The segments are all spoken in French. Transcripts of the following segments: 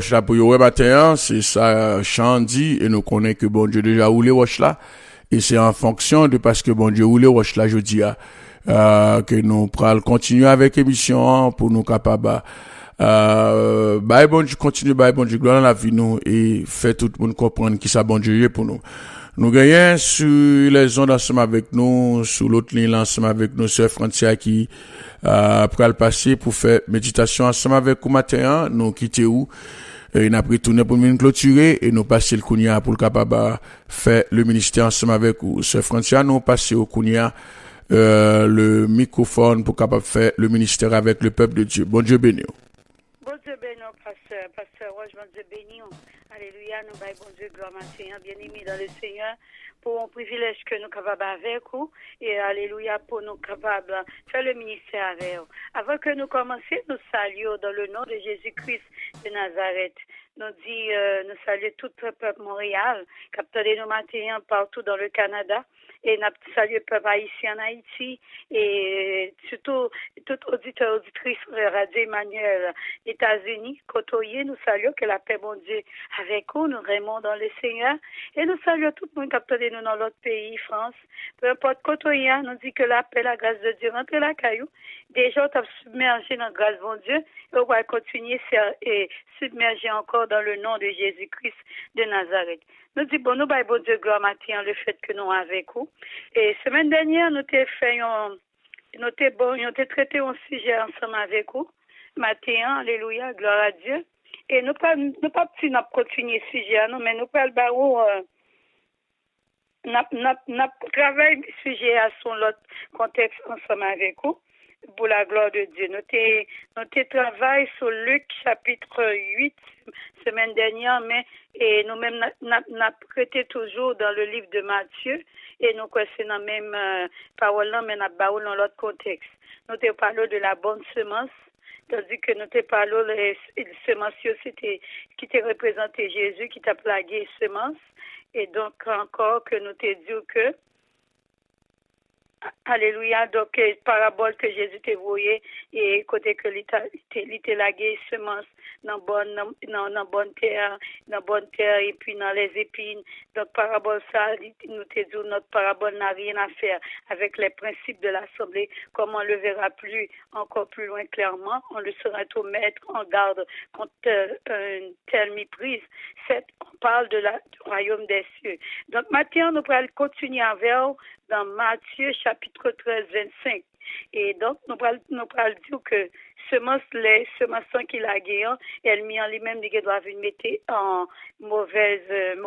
roche là pour yo matin, c'est ça Chandy et nous connaissons que bon Dieu déjà roulé roche là et c'est en fonction de parce que bon Dieu roulé roche là jeudi que nous pral continuer avec émission pour nous capable bye bon Dieu continue bye bon Dieu gloire dans la vie nous et fait tout le monde comprendre qui ça bon Dieu est pour nous. Nous gagnons sur les ondes ensemble avec nous, sur l'autre ligne ensemble avec nous, sœur Francia qui après le passer pour faire méditation ensemble avec vous matin, nous quitter où et nous après tourner pour nous clôturer et nous passer le Kounia pour le capable faire le ministère ensemble avec vous. Sœur Francia, nous passer au Kounia le microphone pour capable faire le ministère avec le peuple de Dieu. Bon Dieu béni. Bon Dieu béni, pasteur Roche, bon Dieu béni. Alléluia, nous baillons bon Dieu, gloire à Seigneur, bien-aimé dans le Seigneur, pour un privilège que nous sommes capables avec vous, et alléluia, pour nous capables faire le ministère avec vous. Avant que nous commencions, nous saluons dans le nom de Jésus-Christ de Nazareth. Nous saluons tout le peuple Montréal, capteur nos matins partout dans le Canada, et nous saluons le peuple haïtien en Haïti, et surtout tout auditeur, auditrice Radio Emmanuel, États-Unis, côtoyer, nous saluons que la paix, bon Dieu, avec vous, nous remonons dans le Seigneur, et nous saluons tout le monde capteur nous dans l'autre pays, France, peu importe côtoyer, nous dit que la paix, la grâce de Dieu rentre la caillou, déjà on t'a submergé dans la grâce, bon Dieu, et on va continuer et submerger encore dans le nom de Jésus-Christ de Nazareth. Nous disons, bon, nous, bon Dieu, gloire matin, le fait que nous avec vous. Et semaine dernière, nous t'avons traité un sujet ensemble avec vous. Matin, alléluia, gloire à Dieu. Et nous pas petit, nous continuer le sujet, non, mais nous parlons, nous travaillons le sujet à son autre contexte ensemble avec vous. Pour la gloire de Dieu. Nous travaillons sur Luc chapitre 8 semaine dernière, mais et nous-mêmes n'a prêté toujours dans le livre de Matthieu et nous c'est dans même parole là, mais n'a pas dans l'autre contexte. Nous te parlons de la bonne semence, tandis que nous te parlons les semences c'était qui te représentait Jésus qui t'a plagué semence et donc encore que nous te dit que alléluia, donc parabole que Jésus t'a voyé et côté que l'ité lagué semence dans bonne terre et puis dans les épines. Donc parabole ça nous te dit notre parabole n'a rien à faire avec les principes de l'assemblée comme on le verra encore plus loin clairement, on le sera tout mettre en garde contre une telle méprise. On parle du royaume des cieux. Donc maintenant nous allons continuer avec dans Matthieu chapitre 13, 25. Et donc, nous allons dire que semence qu'il a gagné, elle mis en lui-même, il doit mettre en mauvaise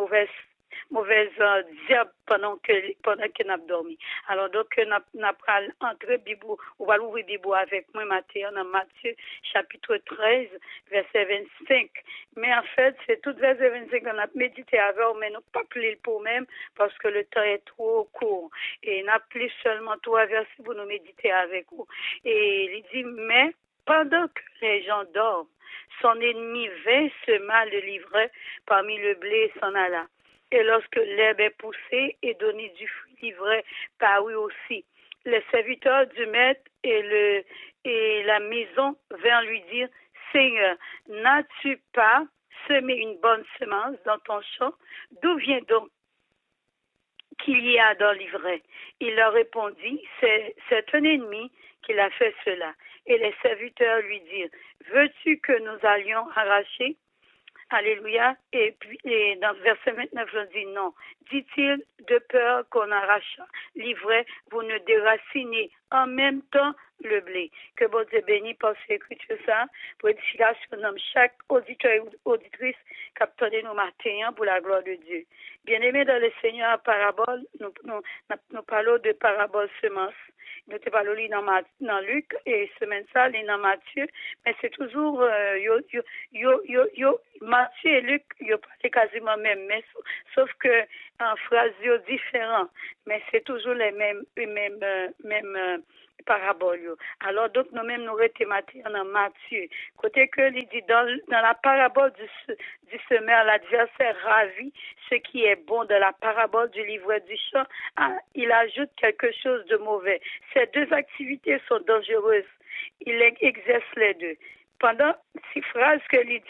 diable pendant que n'a dormi. Alors donc n'a pas entrer Bible, on va ouvrir Bible avec moi matin dans Matthieu chapitre 13 verset 25. Mais en fait, c'est tout verset 25 qu'on a médité avec, mais nous pas plus pour même parce que le temps est trop court et n'a plus seulement trois versets pour nous méditer avec vous. Et il dit mais pendant que les gens dorment, son ennemi vint sema le livret parmi le blé s'en alla. Et lorsque l'herbe est poussée et donné du fruit livré parut aussi. Les serviteurs du maître et la maison vinrent lui dire, Seigneur, n'as-tu pas semé une bonne semence dans ton champ? D'où vient donc qu'il y a dans l'ivraie? Il leur répondit, c'est un ennemi qui a fait cela. Et les serviteurs lui dirent, veux-tu que nous allions arracher? Alléluia. Et puis, dans le verset 29, on dit non. Dit-il, de peur qu'on arrache l'ivraie, vous ne déracinez en même temps le blé. Que bon Dieu bénisse par ces écritures ça, pour édification de chaque auditeur et auditrice captant nos matins pour la gloire de Dieu. Bien-aimés dans le Seigneur, parabole, nous parlons de parabole semence. Nous te parlons dans Luc et semaine ça, dans Matthieu, mais c'est toujours Matthieu et Luc, ils parlent quasiment même, mais sauf que en phrases différentes, mais c'est toujours les mêmes paraboles. Alors donc nous-mêmes nous rethématisons dans Matthieu. Côté que il dit dans la parabole du semeur, l'adversaire ravit ce qui est bon. De la parabole du livret du champ, il ajoute quelque chose de mauvais. Ces deux activités sont dangereuses. Il exerce les deux. Pendant ces phrases que il dit,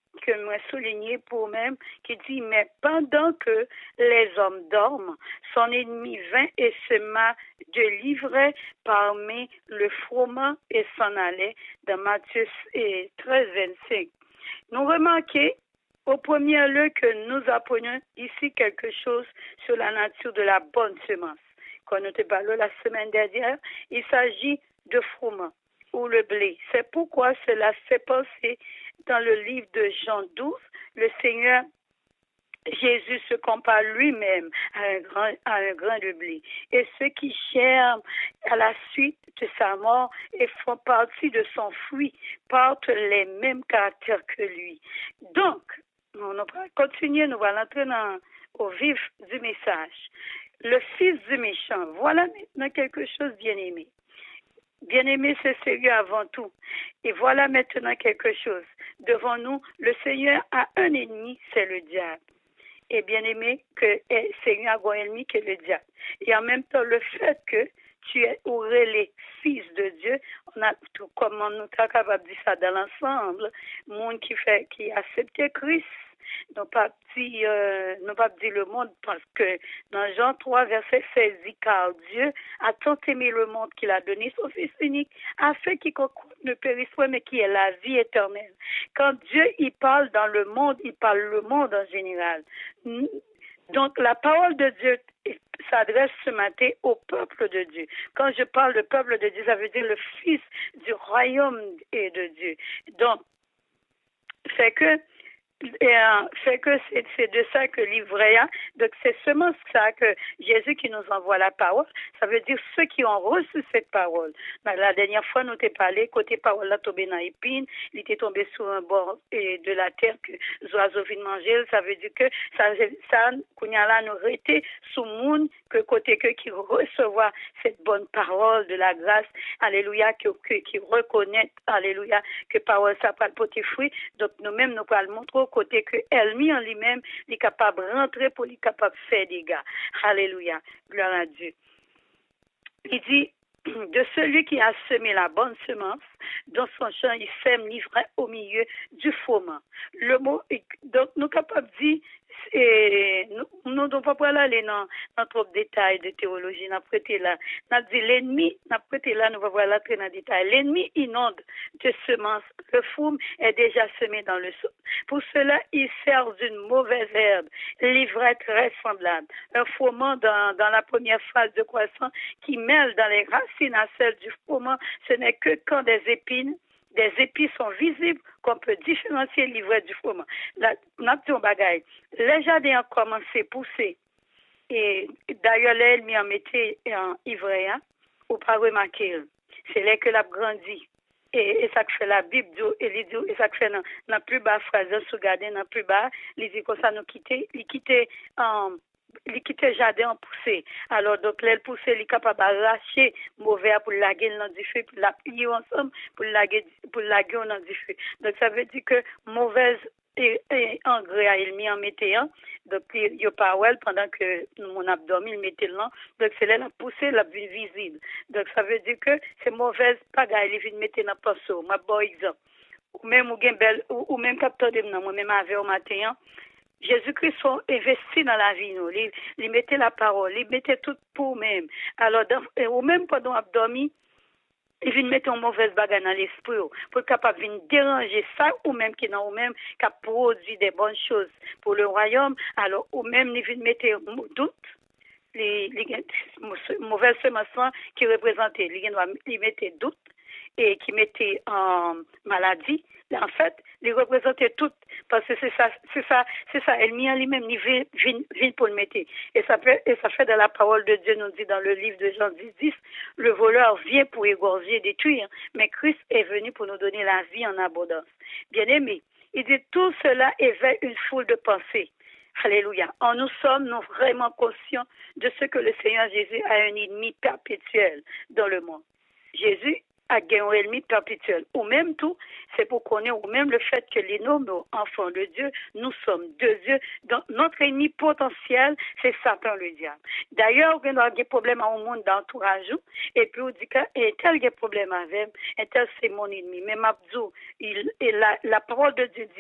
que moi souligné pour même, qui dit, mais pendant que les hommes dorment, son ennemi vint et sema de l'ivraie parmi le froment et s'en allait, dans Matthieu 13, 25. Nous remarquons au premier lieu que nous apprenons ici quelque chose sur la nature de la bonne semence. Quand nous te parlons la semaine dernière, il s'agit de froment ou le blé. C'est pourquoi cela fait penser dans le livre de Jean 12, le Seigneur Jésus se compare lui-même à un grain de blé. Et ceux qui germent à la suite de sa mort et font partie de son fruit portent les mêmes caractères que lui. Donc, on va continuer, nous allons entrer au vif du message. Le fils du méchant, voilà maintenant quelque chose bien aimé. Bien-aimé, c'est sérieux avant tout. Et voilà maintenant quelque chose. Devant nous, le Seigneur a un ennemi, c'est le diable. Et bien-aimé, que le Seigneur a un ennemi qui est le diable. Et en même temps, le fait que tu es les fils de Dieu, on a tout comment nous sommes capables de dire ça dans l'ensemble, monde qui accepte Christ. Non pas dit le monde, parce que dans Jean 3, verset 16, dit, car Dieu a tant aimé le monde qu'il a donné son Fils unique, afin qu'il ne périsse pas, mais qui est la vie éternelle. Quand Dieu il parle dans le monde, il parle le monde en général. Donc la parole de Dieu s'adresse ce matin au peuple de Dieu. Quand je parle de peuple de Dieu, ça veut dire le Fils du royaume et de Dieu. Donc, c'est que c'est de ça que l'ivraie a. Donc c'est seulement ça que Jésus qui nous envoie la parole. Ça veut dire ceux qui ont reçu cette parole. La dernière fois, nous t'ai parlé, côté parole là tombé dans l'épine, il était tombé sur un bord de la terre que les oiseaux viennent manger. Ça veut dire que ça qu'on y a là nous rester sous monde que côté que qui recevoir cette bonne parole de la grâce, alléluia, qui reconnaît, alléluia, que parole ça pas le porter fruit. Donc nous-mêmes nous pas le montrer côté que elle-même en lui-même est capable de rentrer pour être capable de faire des gars. Alléluia. Gloire à Dieu. Il dit, de celui qui a semé la bonne semence, dans son champ, il sème l'ivraie au milieu du fourment. Le mot, donc, nous capables de dire, nous ne devons pas aller dans trop de détails de théologie, nous prêté là. Nous dit l'ennemi, nous prêté là, nous va voir là très dans le détail. L'ennemi inonde de semences. Le fourme est déjà semé dans le sol. Pour cela, il sert d'une mauvaise herbe, l'ivraie très semblable. Un fourment dans la première phase de croissance qui mêle dans les racines à celle du fourment, ce n'est que quand des épis sont visibles qu'on peut différencier l'ivraie du fourment. Là, n'a dit un bagage. Les jardins ont commencé à pousser. Et d'ailleurs, là, elle m'y en mettait en ivraie, ou pas remarquer. C'est là que l'a grandi. Et ça que fait la Bible, et ça que fait dans plus bas phrase, sous garder dans plus bas, il dit comme ça nous quitter, il quittait jardin en poussé. Alors, donc, là, le poussé, il est capable d'arracher mauvais pour laguer dans du feu, pour la plier ensemble, pour laguer dans du feu. Donc, ça veut dire que mauvaise et engrais a il mis en mettait un. Donc, il n'y a pas pendant que mon abdomen, il mettait là. Donc, c'est là, la poussée, la vue visible. Donc, ça veut dire que c'est mauvaise pagaille, il vient mettre dans le pinceau. Ma bon exemple. Ou même capteur de moi, même avec au matin, Jésus-Christ sont investis dans la vie, nous. Il mettait la parole, il mettait tout pour même. Alors, ou même pendant abdomen, il vient mettre une mauvaise bagarre dans l'esprit, pour capable de déranger ça, ou même qui n'a ou même qui produit des bonnes choses pour le royaume. Alors, ou même il vient mettre doute, les mauvaises semences qui représentaient, il mettait doute et qui mettait en maladie. En fait, il représentait tout, parce que c'est ça, elle mis en lui-même, il vient pour le mettre. Et ça fait de la parole de Dieu, nous dit dans le livre de Jean 10, le voleur vient pour égorger et détruire, mais Christ est venu pour nous donner la vie en abondance. Bien aimé, il dit tout cela éveille une foule de pensées. Alléluia. Nous sommes vraiment conscients de ce que le Seigneur Jésus a un ennemi perpétuel dans le monde. Jésus a gagné un ennemi perpétuel. Ou même tout, c'est pour connaître, ou même le fait que les nos enfants de Dieu, nous sommes de Dieu. Donc, notre ennemi potentiel, c'est Satan le diable. D'ailleurs, on a des problèmes au monde d'entourage, et puis on dit que tel a problème avec, et tel c'est mon ennemi. Mais Mabdou, la parole de Dieu dit,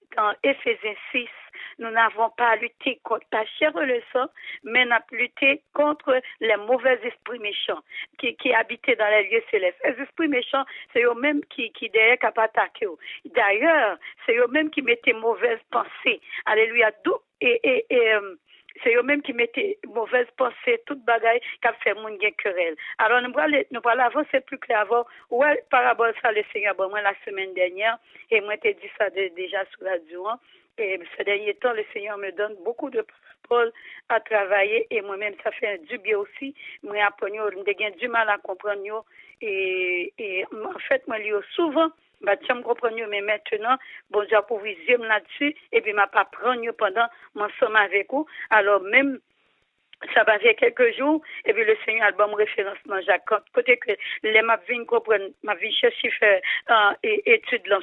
dans Éphésiens 6, nous n'avons pas lutté contre la chair et le sang, mais nous avons lutté contre les mauvais esprits méchants qui habitaient dans les lieux célestes. Les esprits méchants, c'est eux-mêmes qui derrière qui attaqué. D'ailleurs, c'est eux-mêmes qui mettaient mauvaises pensées. Alléluia. C'est eux-mêmes qui mettaient mauvaises pensées, toute bagaille qui a fait mon gain querelle. Alors, nous voilà avancer plus clairement. Ouais, parabole ça, le Seigneur, bon, moi, la semaine dernière, et moi, t'ai dit ça déjà sur la durant. Et ces derniers temps, le Seigneur me donne beaucoup de paroles à travailler, et moi-même, ça fait du bien aussi. Moi, apprenez, j'ai du mal à comprendre, et en fait, moi, je souvent, je me comprends, mais maintenant, bon Dieu a pour viser là-dessus, et puis, je ne pas prendre pendant mon somme avec vous. Alors, même, ça va faire quelques jours, et puis le Seigneur a bon référence dans Jacques. Côté que les m'a vinn comprendre, m'a vinn chercher faire études là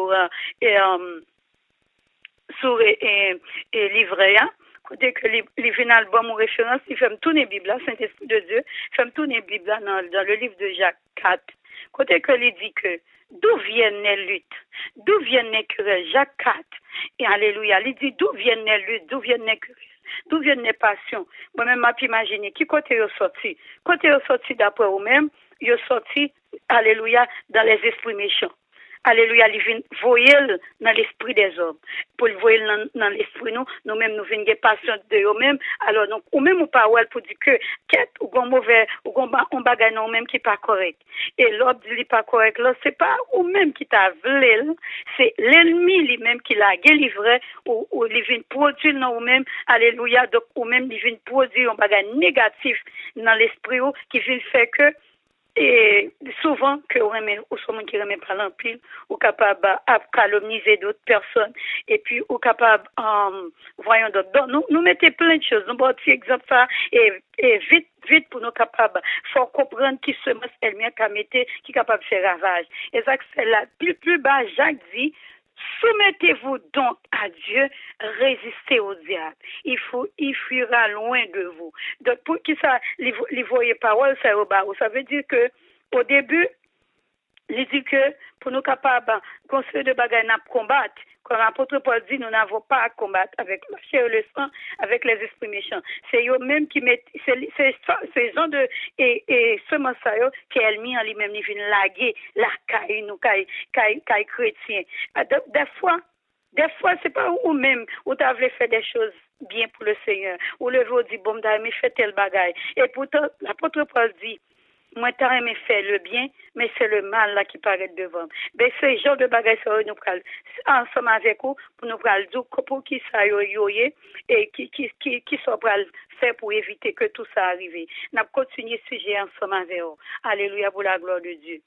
sur livret. Côté que les vinn bon référence, il fait me tourner Bible là, Saint-Esprit de Dieu, fait me tourner Bible là dans le livre de Jacques 4. Côté que il dit que d'où viennent les luttes, d'où viennent les querelles, Jacques 4. Et alléluia, il dit d'où viennent les luttes, d'où viennent les querelles. D'où viennent les passions? Moi-même, je peux imaginer qui côté est sorti. Côté est sorti d'après vous-même, il est sorti, alléluia, dans les esprits méchants. Alléluia, il vient voyer dans l'esprit des hommes. Pour le voyer dans l'esprit nous-mêmes, nous venons des passions de eux-mêmes. Alors, donc, ou même, ou pas, pour dire que, ou qu'on mauvais, ou qu'on bagaille nous-mêmes qui pas correct. Et l'autre dit pas correct, là, c'est pas ou même qui t'a volé, c'est l'ennemi lui-même qui l'a délivré, ou il vient produire dans nous-mêmes. Alléluia, donc, ou même, il vient produire un bagage négatif dans l'esprit, qui vient faire que, et souvent, que ou souvent qui remet par l'empile, ou capable de calomnier d'autres personnes, et puis ou capable, voyons d'autres. Donc, nous mettons plein de choses. Nous avons un petit exemple ça, et vite pour nous capables, faut comprendre qui se met elle-même qui est capable de faire ravage. Et ça, c'est la plus bas, Jacques dit, soumettez-vous donc à Dieu, résistez au diable. Il fuira loin de vous. Donc, pour qui ça, les voyez paroles, ça veut dire que, au début, il dit que, pour nous capables, construire de bagages à combattre, comme l'apôtre Paul dit, nous n'avons pas à combattre avec la chair et le sang, avec les esprits méchants. C'est eux-mêmes qui mettent, c'est gens de, et seulement ça, qui est mis en lui-même, ils viennent laguer, la caille, nous, caille chrétien. Des fois, c'est pas ou même, où tu avais fait des choses bien pour le Seigneur, ou le jour dit, bon, t'as aimé faire tel bagaille. Et pourtant, l'apôtre Paul dit, moi, t'as aimé faire le bien, mais c'est le mal là qui paraît devant. Ben, ce genre de bagages, nous prenons ensemble avec vous, pour nous prendre dire pour qui ça yoye, et qui sont prêts faire pour éviter que tout ça arrive. Nous continuons ce sujet ensemble avec vous. Alléluia pour la gloire de Dieu.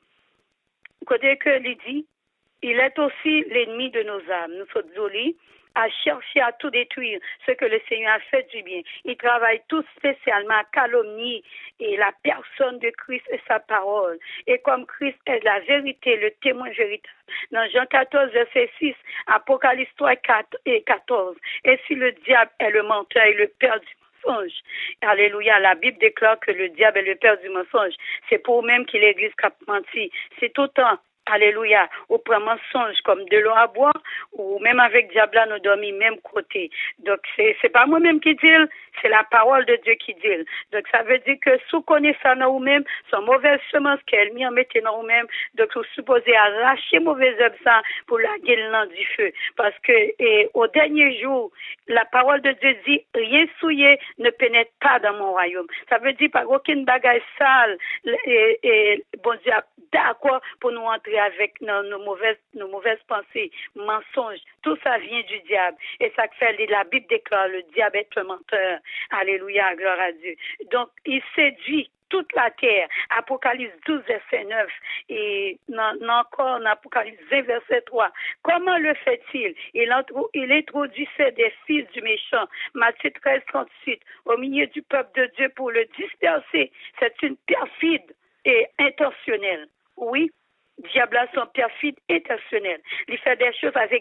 Côté que il dit, il est aussi l'ennemi de nos âmes. Nous sommes jolis à chercher à tout détruire ce que le Seigneur a fait du bien. Il travaille tout spécialement à calomnier et la personne de Christ et sa parole. Et comme Christ est la vérité, le témoin véritable. Dans Jean 14, verset 6, Apocalypse 3 et 14. Et si le diable est le menteur et le père du mensonge. Alléluia, la Bible déclare que le diable est le père du mensonge. C'est pour même qu'il l'Église qui a menti. C'est autant. Alléluia, ou prend mensonge comme de l'eau à boire, ou même avec diable nous dormons même côté. Donc c'est pas moi-même qui dis, c'est la parole de Dieu qui dit. Donc ça veut dire que sous connaissant nous même, son mauvaise semence qu'elle mis en mettant nous même, donc vous supposez arracher mauvaise œuvre ça pour la gueule du feu. Parce que au dernier jour, la parole de Dieu dit, rien souillé ne pénètre pas dans mon royaume. Ça veut dire pas aucune bagaille sale, et bon Dieu d'accord pour nous entrer avec nos mauvaises pensées, mensonges, tout ça vient du diable. Et ça fait, la Bible déclare, le diable est un menteur. Alléluia, gloire à Dieu. Donc, il séduit toute la terre. Apocalypse 12, verset 9. Et encore en Apocalypse 20, verset 3. Comment le fait-il? Il introduisait des fils du méchant. Matthieu 13, 38. Au milieu du peuple de Dieu pour le disperser. C'est une perfide et intentionnelle. Oui, diable a son perfide intentionnel. Il fait des choses avec